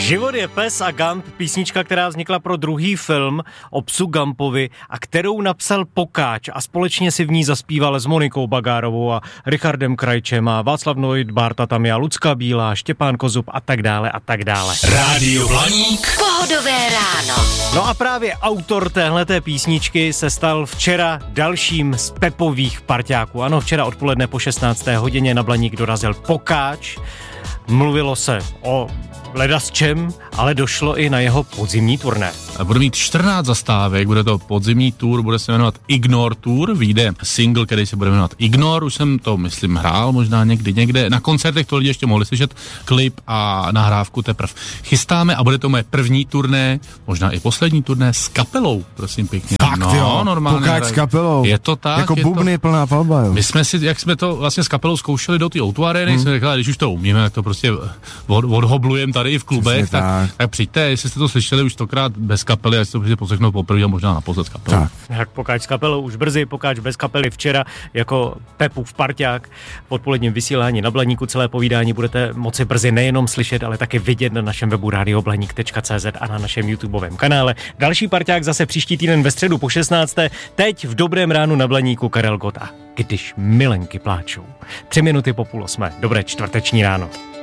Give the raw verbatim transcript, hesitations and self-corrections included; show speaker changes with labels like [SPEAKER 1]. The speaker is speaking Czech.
[SPEAKER 1] Život je pes a Gump, písnička, která vznikla pro druhý film o psu Gumpovi a kterou napsal Pokáč a společně si v ní zaspíval s Monikou Bagárovou a Richardem Krajčem a Václav Noid, Bárta Tamia, Lucka Bílá, Štěpán Kozub a tak dále a tak dále.
[SPEAKER 2] Rádio Blaník.
[SPEAKER 3] Pohodové ráno.
[SPEAKER 1] No a právě autor téhleté písničky se stal včera dalším z Pepových parťáků. Ano, včera odpoledne po šestnácté hodině na Blaník dorazil Pokáč. Mluvilo se o ledasčem, ale došlo i na jeho podzimní turné.
[SPEAKER 4] Bude mít čtrnáct zastávek, bude to podzimní tour, bude se jmenovat Ignore Tour, vyjde single, který se bude jmenovat Ignore, už jsem to, myslím, hrál možná někdy někde, na koncertech to lidi ještě mohli slyšet, klip a nahrávku teprve chystáme a bude to moje první turné, možná i poslední turné s kapelou, prosím pěkně.
[SPEAKER 5] Fakt
[SPEAKER 4] no,
[SPEAKER 5] jo,
[SPEAKER 4] normálně
[SPEAKER 5] Pokáč s kapelou.
[SPEAKER 4] Je to tak.
[SPEAKER 5] Jako
[SPEAKER 4] je
[SPEAKER 5] bubny
[SPEAKER 4] to...
[SPEAKER 5] plná palba, jo.
[SPEAKER 4] My jsme si, jak jsme to vlastně s kapelou zkoušeli do té O dva Areny, hmm. jsme řekli, když už to umíme, tak to prostě od, odhoblujeme tady i v klubech, tak, tak. tak přijďte, jestli jste to slyšeli už stokrát bez kapely, a si to prostě poslechnout poprvé a možná naposled s kapelou.
[SPEAKER 5] Tak.
[SPEAKER 1] Tak Pokáč s kapelou už brzy, Pokáč bez kapely včera jako Pepův parťák v odpoledním vysílání na Blaníku. Celé povídání budete moci brzy nejenom slyšet, ale taky vidět na našem webu radio blaník tečka cé zet a na našem YouTubeovém kanále. Další parťák zase příští týden ve středu po šestnácté Teď v Dobrém ránu na Blaníku Karel Gott a Když milenky pláčou. Tři minuty po půl osmé. Dobré čtvrteční ráno.